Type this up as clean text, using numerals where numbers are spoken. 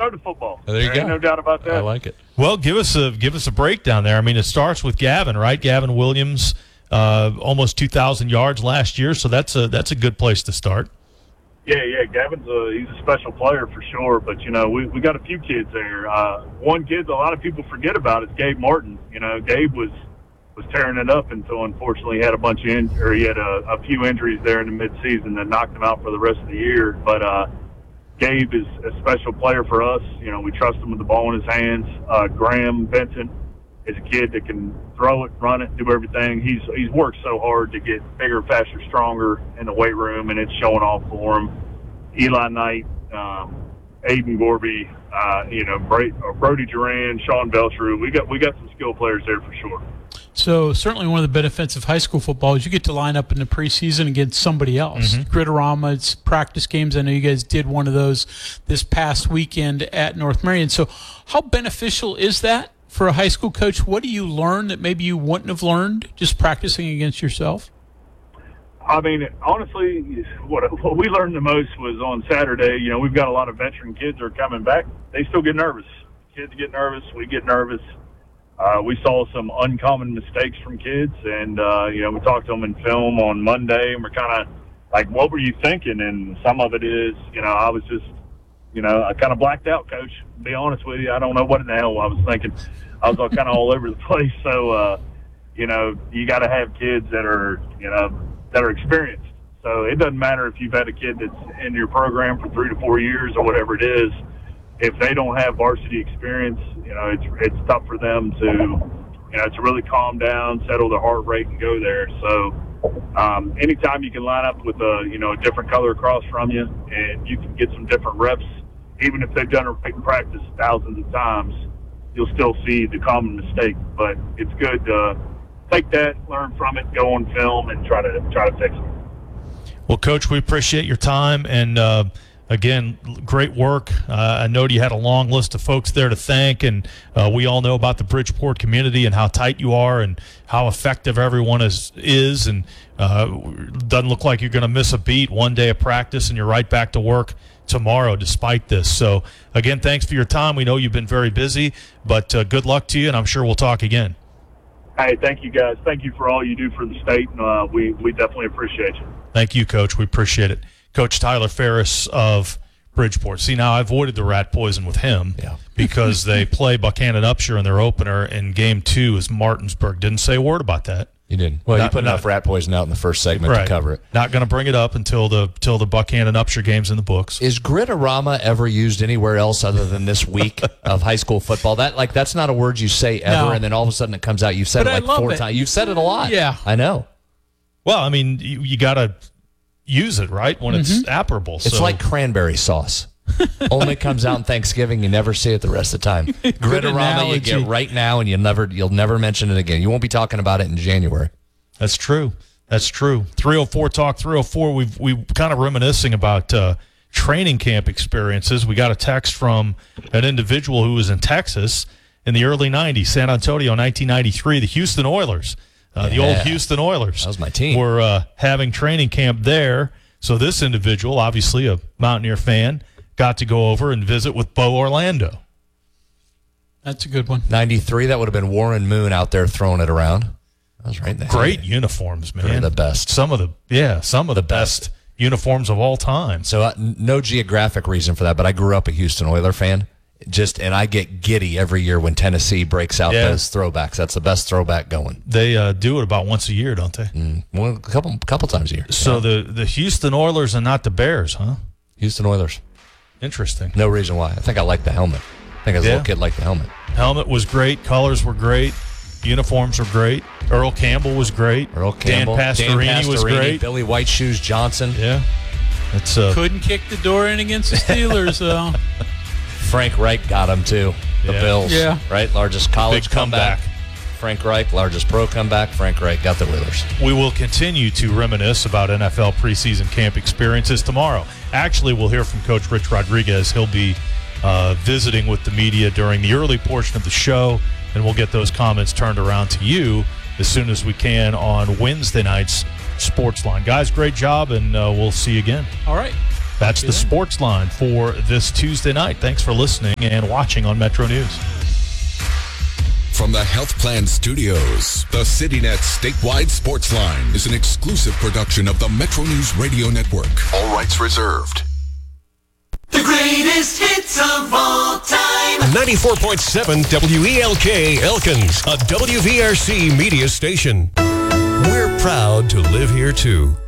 go to football. There you go. Ain't no doubt about that. I like it. Well, give us a breakdown there. I mean, it starts with Gavin, right? Gavin Williams, almost 2,000 yards last year, so that's a good place to start. Yeah. Gavin's he's a special player for sure. But we got a few kids there. One kid that a lot of people forget about is Gabe Martin. Gabe was tearing it up until unfortunately he had he had a few injuries there in the midseason that knocked him out for the rest of the year. But Gabe is a special player for us. We trust him with the ball in his hands. Graham Benson is a kid that can throw it, run it, do everything. He's worked so hard to get bigger, faster, stronger in the weight room, and it's showing off for him. Eli Knight, Aiden Gorby, Brody Duran, Sean Belshrew. We got some skill players there for sure. So certainly one of the benefits of high school football is you get to line up in the preseason against somebody else. Gritorama, it's practice games. I know you guys did one of those this past weekend at North Marion. So how beneficial is that for a high school coach? What do you learn that maybe you wouldn't have learned just practicing against yourself? I mean, honestly, what we learned the most was on Saturday. We've got a lot of veteran kids that are coming back. They still get nervous. Kids get nervous. We get nervous. We saw some uncommon mistakes from kids, and, we talked to them in film on Monday, and we're kind of like, what were you thinking? And some of it is, I was just, I kind of blacked out, Coach, to be honest with you. I don't know what in the hell I was thinking. I was kind of all over the place. So, you got to have kids that are experienced. So it doesn't matter if you've had a kid that's in your program for 3 to 4 years or whatever it is. If they don't have varsity experience, it's tough for them to really calm down, settle their heart rate, and go there. So anytime you can line up with a different color across from you, and you can get some different reps, even if they've done it in practice thousands of times, you'll still see the common mistake. But it's good to take that, learn from it, go on film, and try to fix it. Well, Coach, we appreciate your time, and again, great work. I know you had a long list of folks there to thank, and we all know about the Bridgeport community and how tight you are and how effective everyone is and doesn't look like you're going to miss a beat one day of practice, and you're right back to work tomorrow despite this. So, again, thanks for your time. We know you've been very busy, but good luck to you, and I'm sure we'll talk again. Hey, thank you, guys. Thank you for all you do for the state, and we definitely appreciate you. Thank you, Coach. We appreciate it. Coach Tyler Ferris of Bridgeport. See, now I avoided the rat poison with him because they play Buchanan Upshur in their opener, and game 2 is Martinsburg. Didn't say a word about that. You didn't. Well, you put enough rat poison out in the first segment to cover it. Not going to bring it up until the Buchanan Upshur game's in the books. Is Gritorama ever used anywhere else other than this week of high school football? That's not a word you say ever, and then all of a sudden it comes out. You've said it 4 times. You've said it a lot. Yeah. I know. Well, I mean, you got to use it, right, when it's apparable. It's like cranberry sauce. Only comes out on Thanksgiving. You never see it the rest of the time. Gritorama you get right now, and you'll never mention it again. You won't be talking about it in January. That's true. 304 Talk 304. We kind of reminiscing about training camp experiences. We got a text from an individual who was in Texas in the early 90s, San Antonio, 1993, the Houston Oilers. The old Houston Oilers. That was my team. Were having training camp there. So this individual, obviously a Mountaineer fan, got to go over and visit with Bo Orlando. That's a good one. 93, that would have been Warren Moon out there throwing it around. That was right there. Great uniforms, man. They're the best. Some of the best uniforms of all time. So no geographic reason for that, but I grew up a Houston Oiler fan. And I get giddy every year when Tennessee breaks out those throwbacks. That's the best throwback going. They do it about once a year, don't they? Well, a couple times a year. So the Houston Oilers and not the Bears, huh? Houston Oilers. Interesting. No reason why. I think I like the helmet. I think as a little kid liked the helmet. Helmet was great. Colors were great. Uniforms were great. Earl Campbell was great. Dan Pastorini was great. Billy White Shoes Johnson. Yeah. Couldn't kick the door in against the Steelers, though. Frank Reich got him, too. The Bills. Yeah. Right? Largest college big comeback. Frank Reich, largest pro comeback. Frank Reich got the Oilers. We will continue to reminisce about NFL preseason camp experiences tomorrow. Actually, we'll hear from Coach Rich Rodriguez. He'll be visiting with the media during the early portion of the show, and we'll get those comments turned around to you as soon as we can on Wednesday night's Sportsline. Guys, great job, and we'll see you again. All right. That's the sports line for this Tuesday night. Thanks for listening and watching on Metro News. From the Health Plan Studios, the CityNet Statewide Sports Line is an exclusive production of the Metro News Radio Network. All rights reserved. The greatest hits of all time. 94.7 WELK Elkins, a WVRC media station. We're proud to live here too.